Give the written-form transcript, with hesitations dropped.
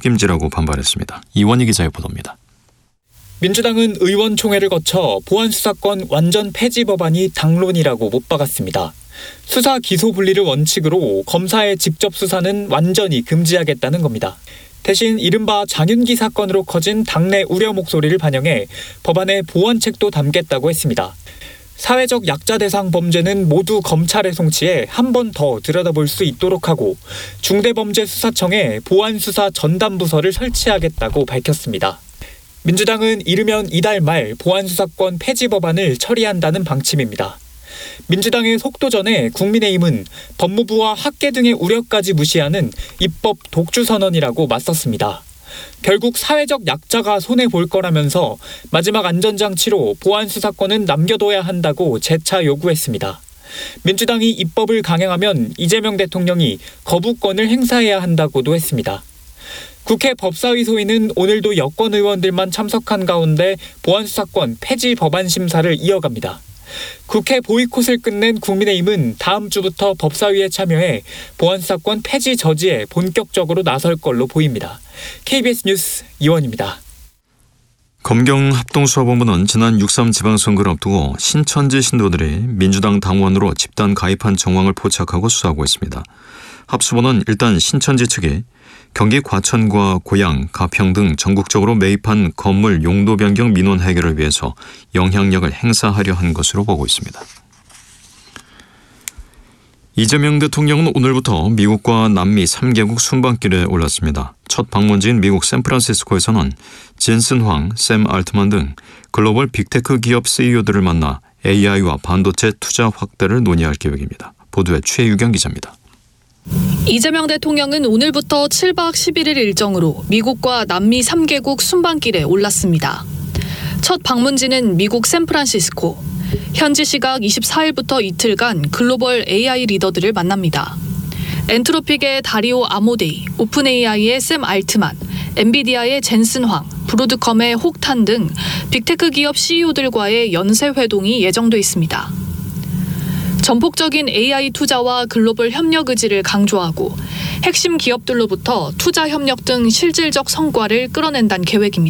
책임지라고 반발했습니다. 이원희 기자의 보도입니다. 민주당은 의원총회를 거쳐 보안수사권 완전 폐지 법안이 당론이라고 못 박았습니다. 수사 기소 분리를 원칙으로 검사의 직접 수사는 완전히 금지하겠다는 겁니다. 대신 이른바 장윤기 사건으로 커진 당내 우려 목소리를 반영해 법안에 보완책도 담겠다고 했습니다. 사회적 약자 대상 범죄는 모두 검찰에 송치해 한 번 더 들여다볼 수 있도록 하고 중대범죄수사청에 보안수사 전담부서를 설치하겠다고 밝혔습니다. 민주당은 이르면 이달 말 보안수사권 폐지 법안을 처리한다는 방침입니다. 민주당의 속도전에 국민의힘은 법무부와 학계 등의 우려까지 무시하는 입법 독주선언이라고 맞섰습니다. 결국 사회적 약자가 손해볼 거라면서 마지막 안전장치로 보안수사권은 남겨둬야 한다고 재차 요구했습니다. 민주당이 입법을 강행하면 이재명 대통령이 거부권을 행사해야 한다고도 했습니다. 국회 법사위 소위는 오늘도 여권 의원들만 참석한 가운데 보안수사권 폐지 법안 심사를 이어갑니다. 국회 보이콧을 끝낸 국민의힘은 다음 주부터 법사위에 참여해 보안수사권 폐지 저지에 본격적으로 나설 걸로 보입니다. KBS 뉴스 이원입니다. 검경합동수사본부는 지난 6.3 지방선거를 앞두고 신천지 신도들이 민주당 당원으로 집단 가입한 정황을 포착하고 수사하고 있습니다. 합수본은 일단 신천지 측이 경기 과천과 고양, 가평 등 전국적으로 매입한 건물 용도 변경 민원 해결을 위해서 영향력을 행사하려 한 것으로 보고 있습니다. 이재명 대통령은 오늘부터 미국과 남미 3개국 순방길에 올랐습니다. 첫 방문지인 미국 샌프란시스코에서는 젠슨 황, 샘 알트만 등 글로벌 빅테크 기업 CEO들을 만나 AI와 반도체 투자 확대를 논의할 계획입니다. 보도에 최유경 기자입니다. 이재명 대통령은 오늘부터 7박 11일 일정으로 미국과 남미 3개국 순방길에 올랐습니다. 첫 방문지는 미국 샌프란시스코. 현지 시각 24일부터 이틀간 글로벌 AI 리더들을 만납니다. 엔트로픽의 다리오 아모데이, 오픈AI의 샘 알트만, 엔비디아의 젠슨 황, 브로드컴의 혹탄 등 빅테크 기업 CEO들과의 연쇄 회동이 예정돼 있습니다. 전폭적인 AI 투자와 글로벌 협력 의지를 강조하고 핵심 기업들로부터 투자 협력 등 실질적 성과를 끌어낸다는 계획입니다.